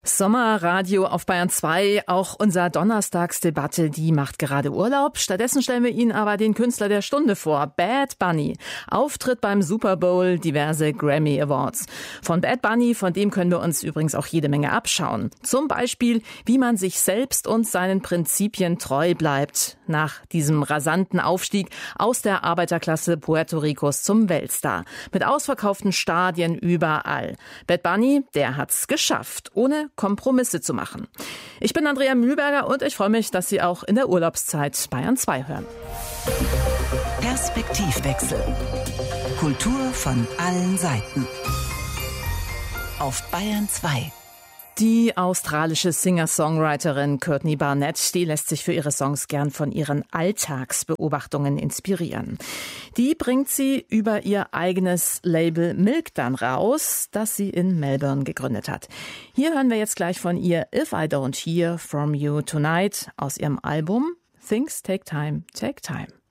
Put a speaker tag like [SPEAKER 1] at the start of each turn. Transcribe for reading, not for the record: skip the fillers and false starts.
[SPEAKER 1] Sommerradio auf Bayern 2, auch unser Donnerstagsdebatte, die macht gerade Urlaub. Stattdessen stellen wir Ihnen aber den Künstler der Stunde vor, Bad Bunny. Auftritt beim Super Bowl, diverse Grammy Awards. Von Bad Bunny, von dem können wir uns übrigens auch jede Menge abschauen. Zum Beispiel, wie man sich selbst und seinen Prinzipien treu bleibt. Nach diesem rasanten Aufstieg aus der Arbeiterklasse Puerto Ricos zum Weltstar. Mit ausverkauften Stadien überall. Bad Bunny, der hat's geschafft, ohne Kompromisse zu machen. Ich bin Andrea Mühlberger und ich freue mich, dass Sie auch in der Urlaubszeit Bayern 2 hören.
[SPEAKER 2] Perspektivwechsel. Kultur von allen Seiten. Auf Bayern 2.
[SPEAKER 1] Die australische Singer-Songwriterin Courtney Barnett, die lässt sich für ihre Songs gern von ihren Alltagsbeobachtungen inspirieren. Die bringt sie über ihr eigenes Label Milk dann raus, das sie in Melbourne gegründet hat. Hier hören wir jetzt gleich von ihr If I Don't Hear From You Tonight aus ihrem Album Things Take Time, Take Time.